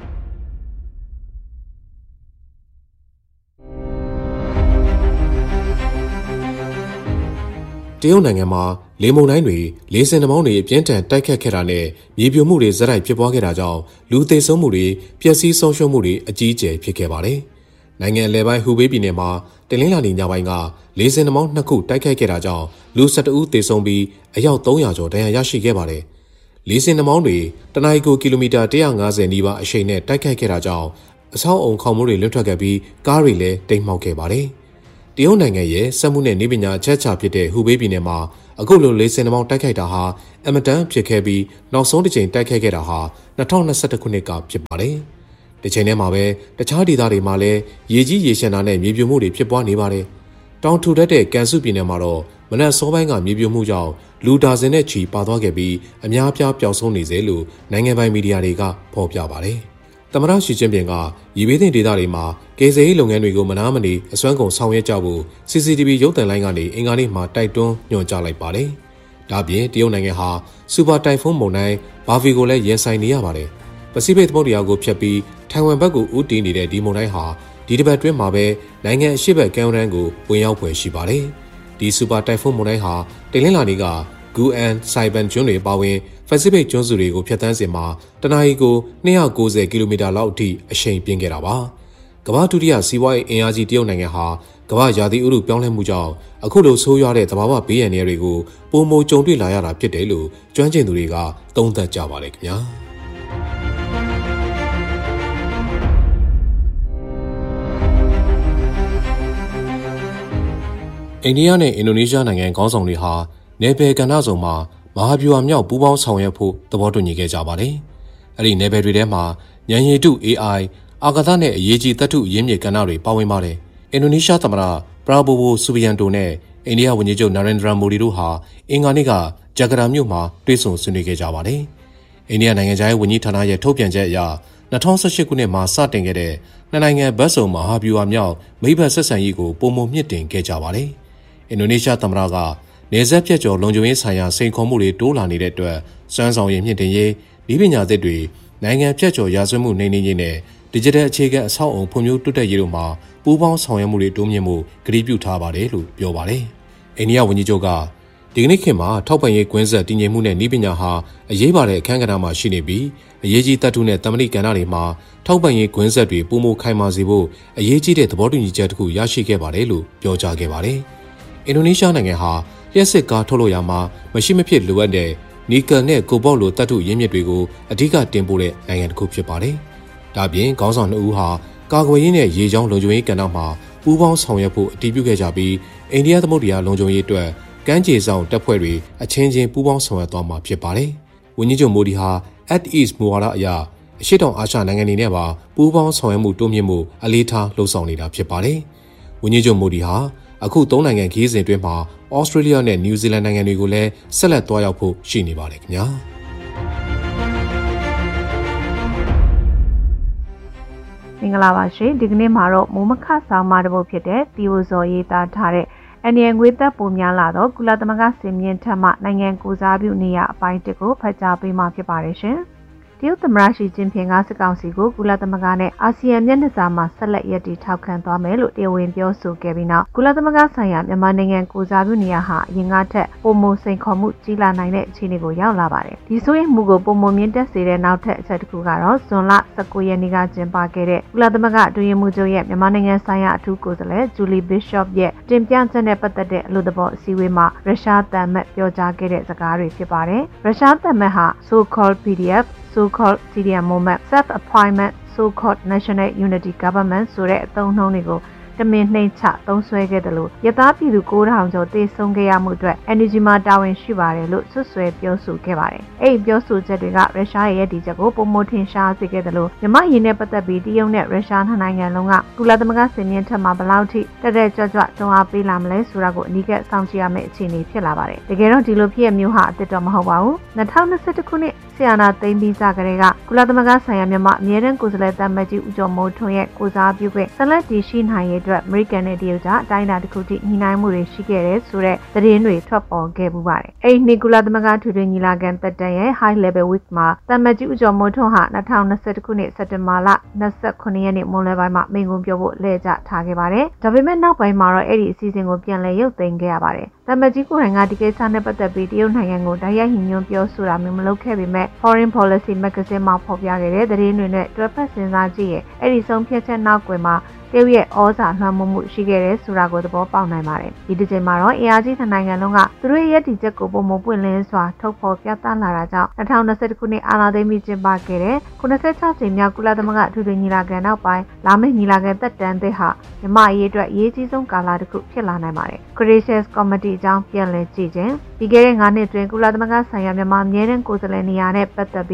တရုတ်နိုင်ငံမှာလေမုန်တိုင်းတွေလေဆင်နှာမောင်းတွေအပြင်းထန်တိုက်ခတ်ခဲ့တာနဲ့မြေပြိုမှုတွေဇက်တိုက်ဖြစ်ပွားခဲ့တာကြောင့်လူသေဆုံးမှုတွေပျက်စီးဆုံးရှုံးမှုတွေအကြီးအကျယ်ဖြစ်ခဲ့ပါတယ်။နိုင်ငံအလယ်ပိုင်းဟူဘေးပြည်နယ်မှာတနင်္လာနေ့ညပိုင်းကလေဆင်နှာမောင်းနှစ်ခုတိုက်ခတ်ခဲ့တာကြောင့်လူ၁၁ဦးသေဆုံးပြီးအယောက်၃ရာကျော်ဒဏ်ရာရရှိခဲ့ပါတယ်။လေဆင်နှာမောင်းတွေတနအီကိုကီလိုမီတာ၁၅၀နီးပါးအရှိန်နဲ့တိုက်ခတ်ခဲ့တာကြောင့်အဆောက်အုံခေါင်မိုးတွေလွတ်ထွက်ခဲ့ပြီးကားတွေလည်းတိမ်မှောက်ခဲ့ပါတယ်။တရုတ်နိုင်ငံရဲ့စက်မှုနဲ့နေပညာအချက်အချာဖြစ်တဲ့ဟူဘေးပြည်နယ်မှာအခုလိုလေဆင်နှာမောင်းတိုက်ခိုက်တာဟာအမတန်ဖြစ်ခဲ့ပြီးနောက်ဆုံးတစ်ချိန်တိုက်ခိုက်ခဲ့တာဟာ၂၀၂၁ခုနှစ်ကဖြစ်ပါတယ်။ဒီချိန်ထဲမှာပဲတခြားဒေသတွေမှာလည်းရေကြီးရေရှမ်းတာနဲ့မြေပြိုမှုတွေဖြစ်ပွားနေပါတယ်။တောင်ထူထပ်တဲ့ကန်စုပြည်နယ်မှာတော့မနက်စောပိုင်းကမြေပြိုမှုကြောင့်လူဒါဇင်နဲ့ချီပါသွားခဲ့ပြီးအများအပြားပျောက်ဆုံးနေစေလို့နိုင်ငံပိုင်မီဒီယာတွေကဖော်ပြပါတယ်။သမ္မတရှီကျင်းပင်ကရေဘေးသင့်ဒေသတွေမှာကယ်ဆယ်ရေးလုပ်ငန်းတွေကိုမနာမနေအစွမ်းကုန်ဆောင်ရွက်ကြဖို့ C C T V ရုပ်သံလိုင်းကနေအင်္ဂါနေ့မှာတိုက်တွန်းညွှန်ကြားလိုက်ပါတယ်။ဒါပြင်တရုတ်နိုင်ငံဟာစူပါတိုင်ဖုန်းမုန်တိုင်းဘာဗီကိုလည်းရင်ဆိုင်နေရပါတယ်။ပစိဖိတ်သမုဒ္ဒရာကိုဖျက်ပြီးထိုင်ဝမ်ဘက်ကိုဦးတည်နေတဲ့ဒီမုန်တိုင်းဟာဒီတစ်ပတ်တွင်းမှာပဲနိုင်ငံအရှေ့ဘက်ကမ်းရိုးတန်းကိုဝင်ရောက်ဖွယ်ရှိပါတယ်။ဒီစူပါတိုင်ဖုန်းမုန်တိုင်းဟာတနင်္လာနေ့ကဂူအန်ဆိုင်ဘန်ကျွန်းတွေပါဝင်ပစိဖိတ်ကျွန်းစုတွေကိုဖျက်ဆီးစဉ်မှာတနအီကိုနှစ်ရာကိုးဆယ်ကီလိုမီတာလောက်အထိအရှိန်ပြင်းခဲ့တာပါ။ကမ္ဘာဒုတိယစီးပွားရေးအင်အားကြီးတရုတ်နိုင်ငံဟာကမ္ဘာရာသီဥတုပြောင်းလဲမှုကြောင့်အခုလိုဆိုးရွားတဲ့သဘာဝဘေးအန္တရာယ်တွေကိုပုံမကြုံတွေ့လာရတာဖြစ်တယ်လို့ကျွမ်းကျင်သူတွေကသုံးသပ်ကြပါတယ်ခင်ဗျာ။အိန္ဒိယနဲ့အင်ဒိုနီးရှားနိုင်ငံခေါင်းဆောင်တွေဟာနယ်ပယ်ကဏ္ဍစုံမှာမဟာဗျူဟာမြောက်ပူးပေါင်းဆောင်ရွက်ဖို့သဘောတူညီခဲ့ကြပါတယ်။အဲ့ဒီနယ်ပယ်တွေထဲမှာဉာဏ်ရည်တု A I အာကာသနဲ့အရေးကြီးသတ္တုရင်းမြစ်ကဏ္ဍတွေပါဝင်ပါတယ်။အင်ဒိုနီးရှားသမ္မတပရာဘိုဝိုဆူဘီယန်တိုနဲ့အိန္ဒိယဝန်ကြီးချုပ်နာရင်ဒရာမိုဒီတို့ဟာအင်္ဂါနေ့ကဂျကာတာမြို့မှာတွေ့ဆုံဆွေးနွေးခဲ့ကြပါတယ်။အိန္ဒိယနိုင်ငံခြားရေးဝန်ကြီးဌာနရဲ့ထုတ်ပြန်ချက်အရ၂၀၁၈ခုနှစ်မှာစတင်ခဲ့တဲ့နှစ်နိုင်ငံဘက်စုံမဟာဗျူဟာမြောက်မိဘဆက်ဆံရေးကိုပုံမမြင့်တင်ခဲ့ကြပါတယ်။အင်ဒိုနီးရှားသမ္မတကနေဆက်ပြတ်ကျော်လုံခြုံရေးဆိုင်ရာစိန်ခေါ်မှုတွေတိုးလာနေတဲ့အတွက်စွမ်းဆောင်ရည်မြင့်တင်ရေးဤပညာသစ်တွေနိုင်ငံပြတ်ကျော်ရာဇဝတ်မှုနှိမ်နင်းရေးနဲ့ Digital အခြေခံအဆောက်အုံဖွံ့ဖြိုးတိုးတက်ရေးတို့မှာပူးပေါင်းဆောင်ရွက်မှုတွေတိုးမြင့်မှုကတိပြုထားပါတယ်လို့ပြောပါတယ်။အိန္ဒိယဝန်ကြီးချုပ်ကဒီကနေ့ခေတ်မှာထောက်ပံ့ရေးကွင်းဆက်တည်ငြိမ်မှုနဲ့ဤပညာဟာအရေးပါတဲ့အခန်းကဏ္ဍမှာရှိနေပြီးအရေးကြီးတတ်ထုနဲ့တမတိကဏ္ဍတွေမှာထောက်ပံ့ရေးကွင်းဆက်တွေပုံမခိုင်မာစေဖို့အရေးကြီးတဲ့သဘောတူညီချက်တစ်ခုရရှိခဲ့ပါတယ်လို့ပြောကြားခဲ့ပါတယ်။အင်ဒိုနီးရှားနိုင်ငံဟာလျှက်စစ်ကားထုတ်လုပ်ရာမှာမရှိမဖြစ်လိုအပ်တဲ့နီကယ်နဲ့ကိုဘော့လိုတတ်ထုရင်းမြစ်တွေကိုအဓိကတင်ပို့တဲ့နိုင်ငံတစ်ခုဖြစ်ပါတယ်။ဒါပြင်ခေါင်းဆောင်နှစ်ဦးဟာကာကွယ်ရေးနဲ့ရေကြောင်းလုံခြုံရေးကဏ္ဍမှာပူးပေါင်းဆောင်ရွက်ဖို့အတည်ပြုခဲ့ကြပြီးအိန္ဒိယသမုဒ္ဒရာလုံခြုံရေးအတွက်ကမ်းခြေဆောင်တပ်ဖွဲ့တွေအချင်းချင်းပူးပေါင်းဆောင်ရွက်သွားမှာဖြစ်ပါတယ်။ဝန်ကြီးချုပ်မိုဒီဟာ Act East မူဝါဒအရအရှေ့တောင်အာရှနိုင်ငံတွေနဲ့ပါပူးပေါင်းဆောင်ရွက်မှုတိုးမြင့်မှုအလေးထားလှုံ့ဆော်နေတာဖြစ်ပါတယ်။ဝန်ကြီးချုပ်မိုဒီဟာအခုသုံးနိုင်ငံခရီးစဉ်အတွင်းမှာဩစတြေးလျနဲ့နယူးဇီလန်နိုင်ငံတွေကိုလည်းဆက်လက်သွားရောက်ဖို့ရှိနေပါတယ်ခင်ဗျာမင်္ဂလာပါရှင်ဒီကနေ့မှာတော့မိုးမခဆောင်မတစ်ပုဒ်ဖြစ်တဲ့တီယိုဇော်ရေးသားထားတဲ့အန်ရန်ငွေသက်ပုံများလာတော့ကုလသမဂ္ဂစင်မြင့်ထက်မှနိုင်ငံကိုစားပြုနေရအပိုင်းတစ်ကိုဖတ်ကြားပေးမှာဖြစ်ပါတယ်ရှင်တရုတ်သမ္မတရှီကျင်းပင်ကစစ်ကောင်စီကိုကုလသမဂ္ဂနဲ့အာဆီယံမျက်နှာစာမှာဆက်လက်ရည်တည်ထောက်ခံသွားမယ်လို့တရားဝင်ပြောဆိုခဲ့ပြီးနောက်ကုလသမဂ္ဂဆိုင်ရာမြန်မာနိုင်ငံကိုစားပြုနေရဟာအရင်ကထက်ပုံမစိန်ခေါ်မှုကြီးလာနိုင်တဲ့အခြေအနေကိုရောက်လာပါတယ်။ဒီဆိုရင်မူကိုပုံမမြင့်တက်စေတဲ့နောက်ထပ်အချက်တစ်ခုကတော့ဇွန်လ၁၉ရက်နေ့ကကျင်းပခဲ့တဲ့ကုလသမဂ္ဂအတွင်းရေးမှူးချုပ်ရဲ့မြန်မာနိုင်ငံဆိုင်ရာအထူးကိုယ်စားလှယ်ဂျူလီဘစ်ရှော့ရဲ့တင်ပြချက်နဲ့ပတ်သက်တဲ့အလို့သဘောအစည်းအဝေးမှာရုရှားတန်မတ်ပြောကြားခဲ့တဲ့စကားတွေဖြစ်ပါတယ်။ရုရှားတန်မတ်ဟာ so-called ပီ ဒီ အက်ဖ်so-called Syrian Movement, Self-Appointment, so-called National Unity Government ဆိုတဲ့အသုံးအနှုန်းတွေကိုတမင်နှိမ်ချသုံးစွဲခဲ့တယ်လို့ရသားပြည်သူ၉ထောင်ကျော်တေဆုံးခဲ့ရမှုအတွက် N U G မှာတာဝန်ရှိပါတယ်လို့ဆွဆွဲပြောဆိုခဲ့ပါတယ်။အဲ့ဒီပြောဆိုချက်တွေကရုရှားရဲ့ရည်တည်ချက်ကိုပုံမထင်ရှားစေခဲ့တယ်လို့မြမရင်းနဲ့ပတ်သက်ပြီးတရုတ်နဲ့ရုရှားနှစ်နိုင်ငံလုံးကကုလသမဂ္ဂစင်မြင့်ထက်မှဘယ်လောက်ထိတက်တက်ကြွကြွတွန်းအားပေးလာမလဲဆိုတာကိုအနီးကပ်စောင့်ကြည့်ရမယ့်အခြေအနေဖြစ်လာပါတယ်။တကယ်တော့ဒီလိုဖြစ်ရမျိုးဟာအစ်စ်တော့မဟုတ်ပါဘူး။၂၀၂၁ခုနှစ်ဆီယနာသိမ်းပြီးကြတဲ့ကကုလသမဂ္ဂဆိုင်ရာမြန်မာအမြဲတမ်းကိုယ်စားလှယ်တမတ်ကြီးဦးကျော်မိုးထွန်းရဲ့ကိုစားပြုခွင့်ဆက်လက်တည်ရှိနိုင်ရေးအတွက်အမေရိကန်နဲ့တရုတ်ကအတိုင်းအတာတစ်ခုထိညှိနှိုင်းမှုတွေရှိခဲ့တဲ့ဆိုတဲ့သတင်းတွေထွက်ပေါ်ခဲ့ပူပါတယ်။အဲ့ဒီနှစ်ကုလသမဂ္ဂထွေထွေညီလာခံတက်တန်ရဲ့ High Level Week မှာတမတ်ကြီးဦးကျော်မိုးထွန်းဟာ၂၀၂၁ခုနှစ်စက်တင်ဘာလ၂၉ရက်နေ့မွန်းလွဲပိုင်းမှာမိန့်ခွန်းပြောဖို့လှည့်ကျထားခဲ့ပါတယ်။ဒါပေမဲ့နောက်ပိုင်းမှာတော့အဲ့ဒီအစီအစဉ်ကိုပြန်လည်ရုပ်သိမ်းခဲ့ရပါတယ်။တမတ်ကြီးကိုယ်တိုင်ကဒီကိစ္စနဲ့ပတ်သက်ပြီးတရုတ်နိုင်ငံကိုတိုက်ရိုက်ညှိနှိုင်းပြောဆိုတာမျိုးမလုပ်ခဲ့ပေမဲ့ Foreign Policy Magazine မှာဖော်ပြခဲ့တဲ့သတင်းတွေနဲ့တွဲဖက်စဉ်းစားကြည့်ရင်အဲ့ဒီဆုံးဖြတ်ချက်နောက်ကွယ်မှာတရုတ်ရဲ့ဩဇာလွှမ်းမိုးမှုရှိခဲ့တဲ့ဆိုတာကိုသဘောပေါက်နိုင်ပါတယ်။ဒီတစ်ချိန်မှာတော့အင်အားကြီးနိုင်ငံလုံးကသူတို့ရဲ့ရည်တည်ချက်ကိုပုံမပွင့်လင်းစွာထုတ်ဖော်ပြသလာတာကြောင့်၂၀၂၁ခုနှစ်အာဏာသိမ်းပြီးကျင်းပခဲ့တဲ့ခုနှစ်ဆယ့်ခြောက်ကြိမ်မြောက်ကုလသမဂ္ဂထွေထွေညီလာခံနောက်ပိုင်းလာမယ့်ညီလာခံသက်တမ်းသစ်ဟာမြန်မာအရေးအတွက်အရေးကြီးဆုံးကာလတစ်ခုဖြစ်လာနိုင်ပါတယ်။ Crisis Committee အကြောင်းပြန်လည်ကြည့်ခြင်းပြီးခဲ့တဲ့၅နှစ်တွင်ကုလသမဂ္ဂဆိုင်ရာမြန်မာအမြဲတမ်းကိုယ်စားလှယ်နေရာနဲ့ပတ်သက်ပြီးပ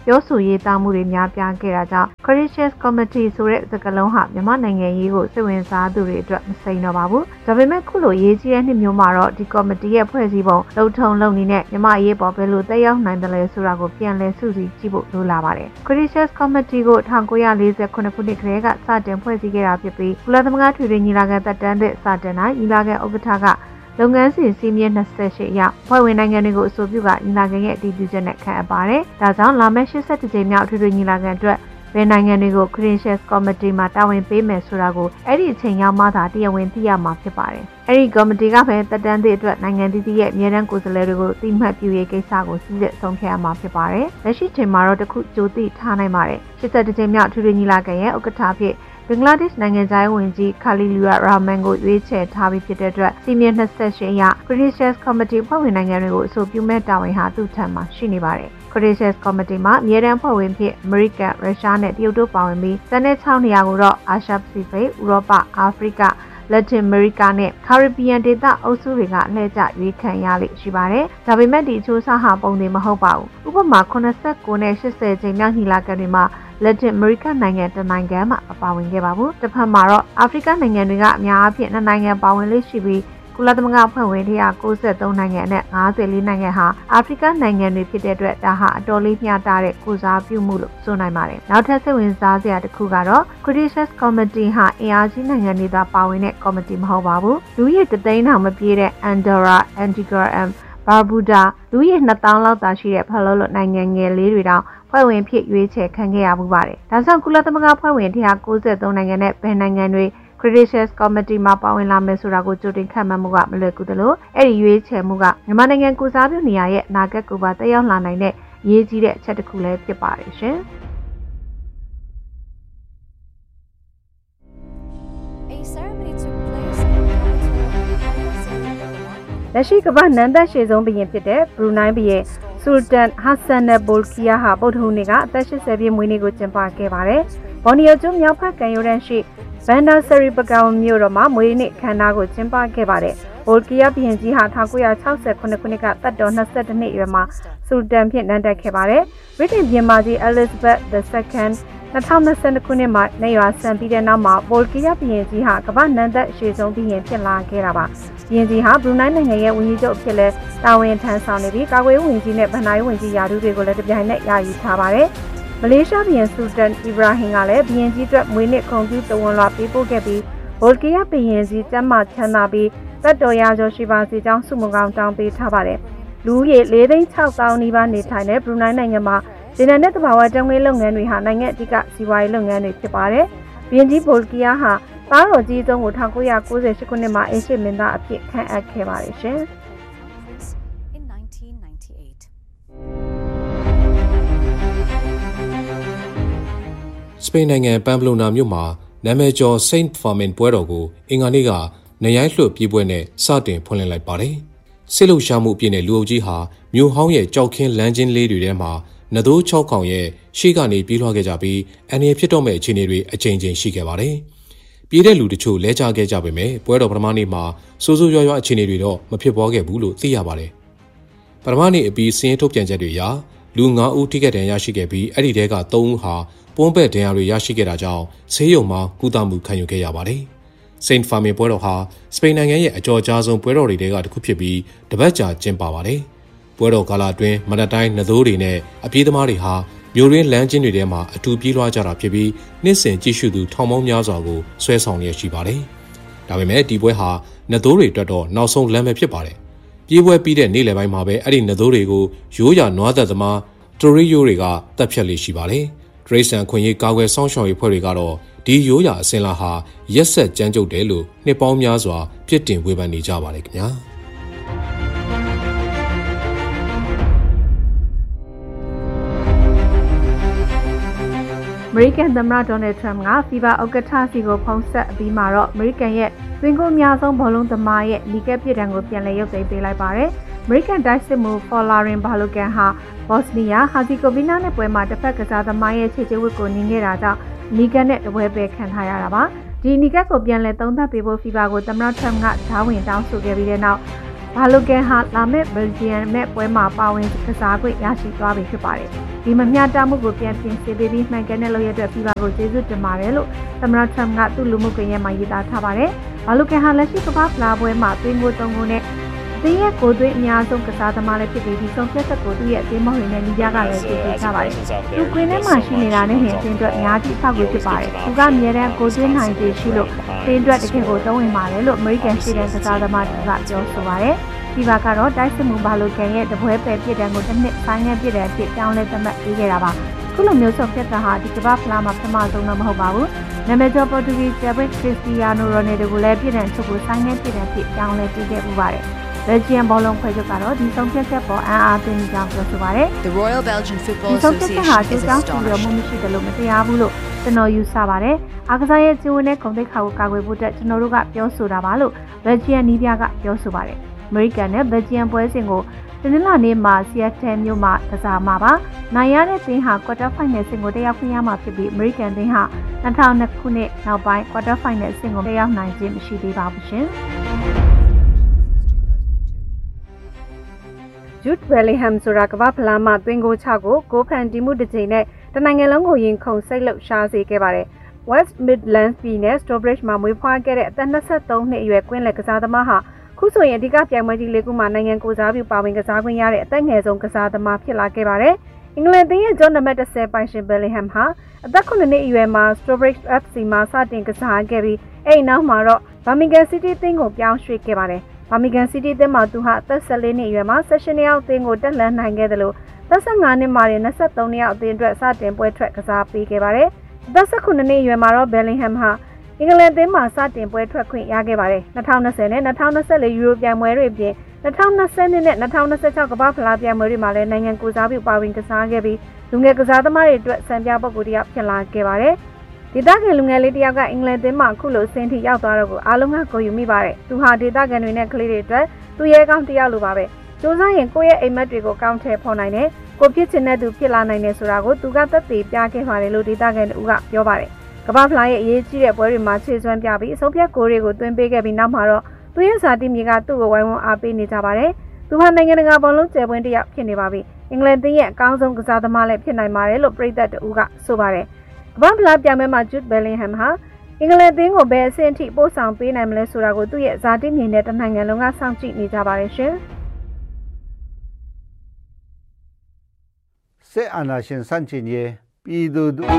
ပြောဆိုရေးသားမှုတွေများပြားခဲ့တာကြောင့် Critics Committee ဆိုတဲ့စကားလုံးဟာမြန်မာနိုင်ငံရေးကိုစိတ်ဝင်စားသူတွေအတွက်မစိမ်းတော့ပါဘူး။ဒါပေမဲ့ခုလိုရေးကြီးတဲ့နှစ်မျိုးမှာတော့ဒီ committee ရဲ့ဖွဲ့စည်းပုံလုံထုံလုံနည်းနဲ့မြန်မာရေးပေါ်ဘယ်လိုတက်ရောက်နိုင်တယ်လဲဆိုတာကိုပြန်လည်စုစည်းကြည့်ဖို့လိုလာပါတယ်။ Critics Committee ကို၁၉၄၉ခုနှစ်ကတည်းကစတင်ဖွဲ့စည်းခဲ့တာဖြစ်ပြီးကုလသမဂ္ဂထွေထွေညီလာခံတက်တန်းသစ်စတင်တိုင်းညီလာခံဥက္ကဋ္ဌကလုပ်ငန်းစဉ်စီးမြင့်၂၈အရဖွဲ့ဝင်နိုင်ငံတွေကိုအဆိုပြုကညီလာခံရဲ့အတည်ပြုချက်နဲ့ခန့်အပ်ပါတယ်။ဒါကြောင့်လာမယ့်၈၁ကြိမ်မြောက်ထွေထွေညီလာခံအတွက်ဘယ်နိုင်ငံတွေကို Critics Committee မှာတာဝန်ပေးမယ်ဆိုတာကိုအဲ့ဒီအချိန်ရောက်မှသာတရားဝင်သိရမှာဖြစ်ပါတယ်။အဲ့ဒီ committee ကပဲတက်တန်းသစ်အတွက်နိုင်ငံတည်တည်ရဲ့အမြဲတမ်းကိုယ်စားလှယ်တွေကိုတိမှတ်ပြုရေးကိစ္စကိုစီစစ်ဆုံးဖြတ်ရမှာဖြစ်ပါတယ်။လက်ရှိချိန်မှာတော့တခုကြိုသိထားနိုင်ပါတယ်။၈၁ကြိမ်မြောက်ထွေထွေညီလာခံရဲ့ဥက္ကဋ္ဌဖြစ်ဘင်္ဂလားဒေ့ရှ်နိုင်ငံသားဝန်ကြီးခါလီလူရာမန်ကိုရွေးချယ်ထားပြီးဖြစ်တဲ့အတွက်စီမီ၂၈အရ Critics Committee ဖွဲ့ဝင်နိုင်ငံတွေကိုအဆိုပြုမဲ့တာဝန်ဟာသူ့ထံမှာရှိနေပါတယ်။ Critics Committee မှာအမြဲတမ်းဖွဲ့ဝင်ဖြစ်အမေရိကန်၊ရုရှားနဲ့တရုတ်တို့ပါဝင်ပြီးကျန်တဲ့၆နေရာကိုတော့အာရှပစိဖိတ်၊ဥရောပ၊အာဖရိကလက်တင်အမေရိကနဲ့ကာရစ်ဘီယန်ဒေသအုပ်စုတွေကလှည့်ကျရွေးခံရလိမ့်ရှိပါတယ်။ဒါပေမဲ့ဒီအချိုးအစားဟာပုံသေးမဟုတ်ပါဘူး။ဥပမာ၈၉နဲ့၈၀ကြိမ်မြောက်ညီလာခံတွေမှာလက်တင်အမေရိကနိုင်ငံတနိုင်ငံမှမပါဝင်ခဲ့ပါဘူး။တစ်ဖက်မှာတော့အာဖရိကနိုင်ငံတွေကအများအပြားနှစ်နိုင်ငံပါဝင်လို့ရှိပြီးကုလသမဂ္ဂဖွဲ့ဝင်၁၉၃နိုင်ငံနဲ့၅၄နိုင်ငံဟာအာဖရိကနိုင်ငံတွေဖြစ်တဲ့အတွက်ဒါဟာအတော်လေးမျှတတဲ့ကုစားပြုမှုလို့ဆိုနိုင်ပါတယ်။နောက်ထပ်စိတ်ဝင်စားစရာတစ်ခုကတော့ Critics Committee ဟာအင်အားကြီးနိုင်ငံတွေသာပါဝင်တဲ့ committee မဟုတ်ပါဘူး။လူကြီးတသိန်းတောင်မပြည့်တဲ့ Andorra, Antigua and Barbuda လူကြီးနှစ်သောင်းလောက်သာရှိတဲ့ဖလော်လို့နိုင်ငံငယ်လေးတွေတောင်ဖွဲ့ဝင်ဖြစ်ရွေးချယ်ခံခဲ့ရမှုပါတယ်။ဒါကြောင့်ကုလသမဂ္ဂဖွဲ့ဝင်၁၉၃နိုင်ငံနဲ့ဘယ်နိုင်ငံတွေCritics Committee မှာပါဝင်လာမယ်ဆိုတာကိုကြိုတင်ခန့်မှန်းမှုကမလွယ်ကူသလိုအဲ့ဒီရွေးချယ်မှုကမြန်မာနိုင်ငံကုစားပြုနေရရဲ့အနာဂတ်ကိုပါတက်ရောက်လာနိုင်တဲ့အရေးကြီးတဲ့အချက်တစ်ခုလည်းဖြစ်ပါတယ်ရှင်။လက်ရှိကမ္ဘာနန်းသက်ရှည်ဆုံးဘုရင်ဖြစ်တဲ့ဘရူနိုင်းဘုရင်ဆူလတန်ဟာဆန်နယ်ဘိုလ်ကီယာဟာဗုဒ္ဓဟူးနေ့ကအသက်၈၀ပြည့်မွေးနေ့ကိုကျင်းပခဲ့ပါတယ်။ဘော်နီယိုကျွန်းမြောက်ဘက်ကမ်းရိုးတန်းရှိဗန်ဒါဆရီပကောင်မြို့တော်မှာမွေးနေ့ခမ်းနားကိုကျင်းပခဲ့ပါတယ်။ဘိုလ်ကီယာဘုရင်ကြီးဟာ၁၉၆၉ခုနှစ်ကသက်တော်၂၁နှစ်အရွယ်မှာဆူလတန်ဖြစ်နန်းတက်ခဲ့ပါတယ်။ဗြိတိန်ဘုရင်မကြီး Elizabeth the Second၂၀၂၂ခုနှစ်မှာနေရွာဆန်ပြီးတဲ့နောက်မှာဘိုလ်ကီယာဘုရင်ကြီးဟာကမ္ဘာနန်းသက်ရှည်ဆုံးဘုရင်ဖြစ်လာခဲ့တာပါ။ဘုရင်ကြီးဟာဘရူနိုင်းနိုင်ငံရဲ့ဝန်ကြီးချုပ်အဖြစ်လဲတာဝန်ထမ်းဆောင်နေပြီးကာကွယ်ရေးဝန်ကြီးနဲ့ဗန်ဒါရေးဝန်ကြီးယာဒူးတွေကိုလည်းတပြိုင်နက်ရယူထားပါတယ်။မလေးရှားဘုရင်ဆူလတန်အီဘရာဟင်ကလည်းဘုရင်ကြီးအတွက်မွေးနေ့ခုံပြုတဝန်လွှာပေးပို့ခဲ့ပြီးဘိုလ်ကီယာဘုရင်ကြီးကျမ်းမာချမ်းသာပြီးသက်တော်ရာကျော်ရှိပါစေကြောင်းဆုမွန်ကောင်းတောင်းပေးထားပါတယ်။လူဦးရေ၄သိန်း၆သောင်းနီးပါးနေထိုင်တဲ့ဘရူနိုင်းနိုင်ငံမှာဒေနနဲ့တဘာဝတုံးလေးလုပ်ငန်းတွေဟာနိုင်ငံအဓိကစီးပွားရေးလုပ်ငန်းတွေဖြစ်ပါတယ်။ဘုရင်ကြီးဘိုလ်ကီယာဟာသားတော်ကြီးဆုံးကို၁၉၉၈ခုနှစ်မှာအင်ရှစ်မင်းသားအဖြစ်ခန့်အပ်ခဲ့ပါတယ်ရှင်။ In nineteen ninety-eight စပိန်နိုင်ငံပမ်ပလိုနာမြို့မှာနာမည်ကျော် Saint Fermin ပွဲတော်ကိုအင်္ဂါနေ့ကနေရိုင်းလွှတ်ပြေးပွဲနဲ့စတင်ဖွင့်လှစ်လိုက်ပါတယ်။စစ်လှုပ်ရှားမှုအပြည့်နဲ့လူအုပ်ကြီးဟာမြို့ဟောင်းရဲ့ကြောက်ခင်းလမ်းချင်းလေးတွေထဲမှာနသိုး၆ခေါင်ရဲ့ရှေ့ကနေပြေးလွှားခဲ့ကြပြီးအန်ရဖြစ်တော့မဲ့အခြေအနေတွေအကြိမ်ကြိမ်ရှိခဲ့ပါတယ်။ပြေးတဲ့လူတချို့လဲကျခဲ့ကြပေမဲ့ပွဲတော်ပထမနေ့မှာစိုးစိုးရွားရွားအခြေအနေတွေတော့မဖြစ်ပွားခဲ့ဘူးလို့သိရပါတယ်။ပထမနေ့အပြီးစင်းထုတ်ပြန်ချက်တွေအရလူ၅ဦးထိခိုက်ဒဏ်ရာရရှိခဲ့ပြီးအဲ့ဒီတဲက၃ဦးဟာပွန်းပက်ဒဏ်ရာတွေရရှိခဲ့တာကြောင့်ဆေးရုံမှာကုသမှုခံယူခဲ့ရပါတယ်။ Saint Fermin ပွဲတော်ဟာစပိန်နိုင်ငံရဲ့အကျော်ကြားဆုံးပွဲတော်တွေကတစ်ခုဖြစ်ပြီးတပတ်ကြာကျင်းပပါတယ်။ပွဲတော်ကာလအတွင်းမနက်တိုင်းနသိုးတွေနဲ့အပြေးသမားတွေဟာမြို့ရင်းလမ်းချင်းတွေထဲမှာအတူပြေးလွှားကြတာဖြစ်ပြီးနှစ်စဉ်ကြည့်ရှုသူထောင်ပေါင်းများစွာကိုဆွဲဆောင်ရရှိပါတယ်။ဒါပေမဲ့ဒီပွဲဟာနသိုးတွေအတွက်တော့နောက်ဆုံးလမ်းပဲဖြစ်ပါတယ်။ပြေးပွဲပြီးတဲ့နေ့လယ်ပိုင်းမှာပဲအဲ့ဒီနသိုးတွေကိုရိုးရာနွားသက်သမားတိုရီယိုတွေကတပ်ဖြတ်လေးရှိပါတယ်။ဒရိစံခွင့်ရေးကာကွယ်စောင့်ရှောက်ရေးဖွဲ့တွေကတော့ဒီရိုးရာအစဉ်လာဟာရက်ဆက်ကြမ်းကြုတ်တယ်လို့နှစ်ပေါင်းများစွာပြစ်တင်ဝေဖန်နေကြပါတယ်ခင်ဗျာ။အမေရိကန်သမ္မတဒေါ်နယ်ထရမ့်ကဖီဗာဥက္ကဋ္ဌစီကိုဖုန်းဆက်အပြီးမှာတော့အမေရိကန်ရဲ့သွင်းကိုအများဆုံးဘောလုံးသမားရဲ့လီကက်ပြည်တံကိုပြန်လည်ရုပ်သိမ်းပေးလိုက်ပါတယ်။အမေရိကန်တိုက်စစ်မှုဖော်လာရင်ဘာလိုကန်ဟာဘော့စနီးယားဟာဇီကိုဗီနာနဲ့ပွဲမှာတစ်ဖက်ကစားသမားရဲ့ခြေချဝတ်ကိုနင်းခဲ့တာကြောင့်လီကက်နဲ့တပွဲပဲခံထားရတာပါ။ဒီလီကက်ကိုပြန်လည်သုံးသပ်ပေးဖို့ဖီဗာကိုသမ္မတထရမ့်ကဓာဝင်တောင်းဆိုခဲ့ပြီးတဲ့နောက်ဘာလိုကန်ဟာလာမဲ့ဘယ်ဂျီယံမဲ့ပွဲမှာပါဝင်ကစားခွင့်ရရှိသွားပြီဖြစ်ပါတယ်ဒီမမျှတမှုကိုပြန်ပြင်ဆင်ပေးပြီးမှန်ကန်တဲ့လုပ်ရတဲ့ FIFA ကိုကျေးဇူးတင်ပါတယ်လို့သမ္မတထရမ့်ကသူ့လူမှုကွန်ရက်မှာရေးသားထားပါတယ်ဘာလိုကန်ဟာလက်ရှိကမ္ဘာဖလားပွဲမှာသွင်းကိုသုံးကိုနဲ့အသင်းရဲ့ကိုယ်သွင်းအများဆုံးကစားသမားလည်းဖြစ်ပြီးဒီဆုံးဖြတ်ချက်ကိုသူ့ရဲ့အသင်းမောင်တွေနဲ့ညီပြကလည်းသိသိထားပါတယ်။သူကွင်းထဲမှာရှိနေတာနဲ့ဟင်အသင်းအတွက်အများကြီးဆောက်ပြီးဖြစ်ပါတယ်။သူကအမြဲတမ်းကိုယ်သွင်းနိုင်သေးရှိလို့အသင်းအတွက်တကယ်ကိုသုံးဝင်ပါတယ်လို့ American ရှိတဲ့ကစားသမားတွေကပြောဆိုပါတယ်။ဒီဘက်ကတော့တိုက်စစ်မှုဘာလိုကန်ရဲ့တပွဲပယ်ပြစ်ဒဏ်ကိုတစ်နှစ်ဆိုင်ငယ်ပြစ်ဒဏ်အဖြစ်ပြောင်းလဲသတ်မှတ်ပေးခဲ့တာပါ။ခုလိုမျိုးဆုံးဖြတ်တာဟာဒီကမ္ဘာဖလားမှာပထမဆုံးတော့မဟုတ်ပါဘူး။နာမည်ကျော်ပေါ်တူဂီကျယ်ဘရစ်ခရစ္စတီယာနိုရိုနယ်ဒိုကိုလည်းပြစ်ဒဏ်ချုပ်ကိုဆိုင်ငယ်ပြစ်ဒဏ်အဖြစ်ပြောင်းလဲပေးခဲ့ပူပါတယ်။ ဘယ်ဂျီယံဘောလုံးဖွဲ့ချုပ်ကတော့ဒီဆုံးဖြတ်ချက်ပေါ်အံ့အားသင့်ကြောင်းပြောဆိုပါတယ် The Royal Belgian Football ဒီဆုံးဖြတ်ချက်ဟာ Association ဒီ is ကြောင့်ပြောမှုမရှိတယ်လို့မတရားဘူးလို့ကျွန်တော်ယူဆပါတယ်အားကစားရဲ့ကျိုးဝင်းတဲ့ဂုဏ်သိက္ခာကိုကာကွယ်ဖို့အတွက်ကျွန်တော်တို့ကပြောဆိုတာပါလို့ဘယ်ဂျီယံနီးပြကပြောဆိုပါတယ်အမေရိကန်နဲ့ဘယ်ဂျီယံပွဲစဉ်ကိုတနင်္လာနေ့မှာ Seattle မြို့မှာကစားမှာပါနိုင်ရတဲ့သင်းဟာ quarter final ဆင့်ကိုတက်ရောက်ခွင့်ရမှာဖြစ်ပြီးအမေရိကန်သင်းဟာ၂၀၀၂ခုနှစ်နောက်ပိုင်း quarter final ဆင့်ကိုတက်ရောက်နိုင်ခြင်းမရှိသေးပါဘူးရှင်Jude Bellingham ဆိုတာကမ္ဘာဖလားမှာသွင်းကိုချကိုကိုဖန်တီမှုတစ်ချိန်နဲ့တနိုင်ငံလုံးကိုရင်ခုန်စိတ်လှုပ်ရှားစေခဲ့ပါတယ်။ West Midlands ပြည်နယ် Stourbridge မှာမွေးဖွားခဲ့တဲ့အသက်၂၃နှစ်အရွယ်ကွင်းလက်ကစားသမားဟာခုဆိုရင်အဓိကပြိုင်ပွဲကြီးလေးခုမှာနိုင်ငံကိုစားပြုပါဝင်ကစားခွင့်ရတဲ့အသက်ငယ်ဆုံးကစားသမားဖြစ်လာခဲ့ပါတယ်။အင်္ဂလန်သင်းရဲ့ဂျွန်နံပါတ်၁၀ပိုင်ရှင် Bellingham ဟာအသက်ခုနှစ်နှစ်အရွယ်မှာ Stourbridge အက်ဖ် စီ မှာစတင်ကစားခဲ့ပြီးအဲ့နောက်မှာတော့ Birmingham City သင်းကိုပြောင်းရွှေ့ခဲ့ပါတယ်။Birmingham City သင်းမှာသူဟာအသက်၁၄နှစ်အရွယ်မှာ၁၈နှစ်အောက်သင်းကိုတက်လှမ်းနိုင်ခဲ့တယ်လို့သက်၁၅နှစ်မှာနဲ့၂၃နှစ်အောက်အသင်းအတွက်စတင်ပွဲထွက်ကစားပေးခဲ့ပါတယ်။အသက်၁၉နှစ်အရွယ်မှာတော့ Bellingham ဟာအင်္ဂလန်သင်းမှာစတင်ပွဲထွက်ခွင့်ရခဲ့ပါတယ်။၂၀၂၀နဲ့၂၀၂၄ယူရိုပြိုင်ပွဲတွေအပြင်၂၀၂၂နဲ့၂၀၂၆ကမ္ဘာဖလားပြိုင်ပွဲတွေမှာလည်းနိုင်ငံကိုစားပြုပါဝင်ကစားခဲ့ပြီးလူငယ်ကစားသမားတွေအတွက်စံပြပုဂ္ဂိုလ်တစ်ယောက်ဖြစ်လာခဲ့ပါတယ်။ဒေသခံလူငယ်လေးတစ်ယောက်ကအင်္ဂလန်သင်းမှာအခုလိုအဆင့်ထိရောက်သွားတော့ကိုအားလုံးကကိုယူမိပါတယ်။သူဟာဒေသခံတွေနဲ့ကလေးတွေအတွက်သူရဲကောင်းတစ်ယောက်လိုပါပဲ။စူးစမ်းရင်ကိုယ့်ရဲ့အိမ်မက်တွေကိုကောင်းထည့်ဖော်နိုင်တယ်။ကိုဖြစ်ချင်တဲ့သူဖြစ်လာနိုင်တယ်ဆိုတာကိုသူကသက်သေပြခဲ့ပါတယ်လို့ဒေသခံတို့ကပြောပါတယ်။ကမ္ဘာဖလားရဲ့အရေးကြီးတဲ့ပွဲတွေမှာခြေစွမ်းပြပြီးအဆုံးဖြတ်ကိုတွေကိုတွင်းပေးခဲ့ပြီးနောက်မှာတော့သူရဲ့ဇာတိမြေကသူ့ကိုဝိုင်းဝန်းအားပေးနေကြပါတယ်။သူဟာနိုင်ငံတကာဘောလုံးကျယ်ပွင့်တစ်ယောက်ဖြစ်နေပါပြီ။အင်္ဂလန်သင်းရဲ့အကောင်းဆုံးကစားသမားလည်းဖြစ်နိုင်ပါတယ်လို့ပြည်သက်တို့ကဆိုပါတယ်။ကမ္ဘာဖလားပြိုင်ပွဲမှာ Jude Bellingham ဟာအင်္ဂလန်သင်းကိုဘယ်အဆင့်ထိပို့ဆောင်ပေးနိုင်မလဲဆိုတာကိုသူ့ရဲ့ဇာတိမြေနဲ့တနိုင်ငံလုံးကစောင့်ကြည့်နေကြပါတယ်ရှင်။စစ်အာဏာရှင်ဆန့်ကျင်ရေးပြည်သူတို့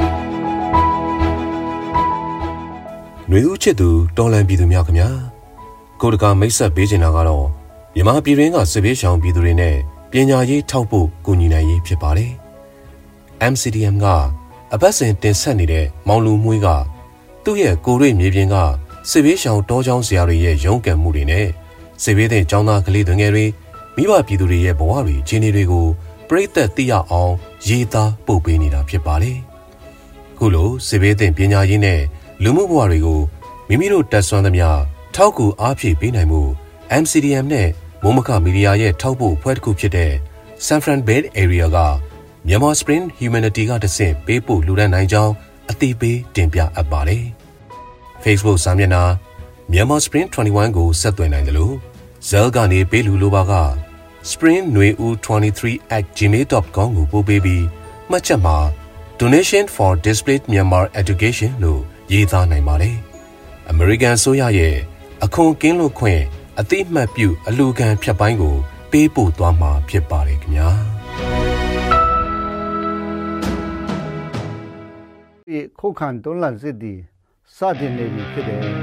ຫນွေဦးချစ်သူတော်လန်ပြည်သူများခင်ဗျာကိုတကာမိတ်ဆက်ပေးချင်တာကတော့မြန်မာပြည်ရင်းကစစ်ဘေးရှောင်ပြည်သူတွေနဲ့ပညာရေးထောက်ပို့ကူညီနိုင်ရေးဖြစ်ပါတယ် M C D M ကအပတ်စဉ်တင်ဆက်နေတဲ့မောင်လူမွေးကသူ့ရဲ့ကိုရိမြေပြင်ကစစ်ဘေးရှောင်တောကျောင်းဆရာတွေရဲ့ရုန်းကန်မှုတွေနဲ့စစ်ဘေးတဲ့ကျောင်းသားကလေးတွေငယ်တွေမိဘပြည်သူတွေရဲ့ဘဝတွေအခြေအနေတွေကိုပြည်သက်သိရအောင်ရေးသားပို့ပေးနေတာဖြစ်ပါတယ်ခုလိုစစ်ဘေးတဲ့ပညာရေးနဲ့လူမှုဘဝတွေကိုမိမိတို့တက်ဆွမ်းသမျှထောက်ကူအားဖြည့်ပေးနိုင်မှု M C D M နဲ့မိုးမခမီဒီယာရဲ့ထောက်ပို့ဖွဲ့တစ်ခုဖြစ်တဲ့ San Fran Bay Area ကမြန်မာ Spring Humanity ကတဆင့်ပေးပို့လူဒန်းနိုင်ကြောင်းအသိပေးတင်ပြအပ်ပါတယ်။ Facebook စာမျက်နှာမြန်မာ Spring ၂၁ကိုဆက်သွယ်နိုင်တယ်လို့ Zell ကနေပေးလူလိုပါက spring nueu twenty-three at gmail dot com ကိုပို့ပေးပြီးမှတ်ချက်မှာ Donation for Displaced Myanmar Education လို့ရေးသားနိုင်ပါတယ်။ American ဆိုရရဲ့အခွန်ကင်းလွတ်ခွင့်အတိအမှတ်ပြုအလူခံဖြတ်ပိုင်းကိုပေးပို့သွားမှာဖြစ်ပါတယ်ခင်ဗျာ။ဒီခုခံတွန်းလှန်စစ်သည်စတင်နေပြီဖြစ်တယ်